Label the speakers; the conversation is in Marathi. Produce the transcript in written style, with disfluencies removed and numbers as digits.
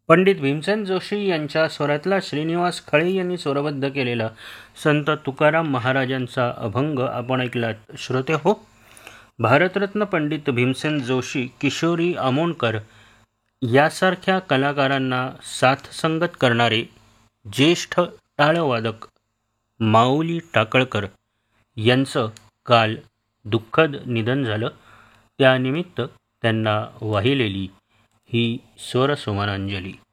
Speaker 1: पंडित भीमसेन जोशी यांच्या स्वरातला श्रीनिवास खळे यांनी स्वरबद्ध केलेला संत तुकाराम महाराजांचा अभंग आपण ऐकलात श्रोते हो. भारतरत्न पंडित भीमसेन जोशी, किशोरी आमोणकर यासारख्या कलाकारांना साथसंगत करणारे ज्येष्ठ टाळवादक माऊली टाकळकर यांचं काल दुःखद निधन झालं. त्यानिमित्त त्यांना वाहिलेली ही स्वरसुमनांजली.